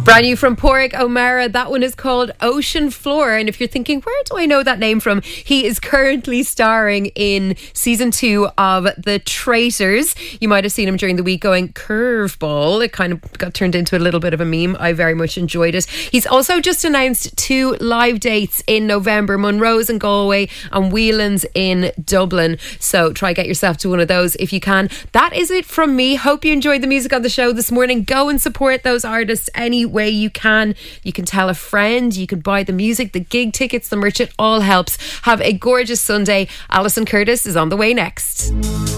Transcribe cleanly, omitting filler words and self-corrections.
Brand new from Porrick O'Mara. That one is called Ocean Floor. And if you're thinking, where do I know that name from? He is currently starring in season 2 of The Traitors. You might have seen him during the week going curveball. It kind of got turned into a little bit of a meme. I very much enjoyed it. He's also just announced 2 live dates in November. Monroe's in Galway and Whelan's in Dublin. So try get yourself to one of those if you can. That is it from me. Hope you enjoyed the music on the show this morning. Go and support those artists any way you can. You can tell a friend, you can buy the music, the gig tickets, the merch. It all helps. Have a gorgeous Sunday. Alison Curtis is on the way next.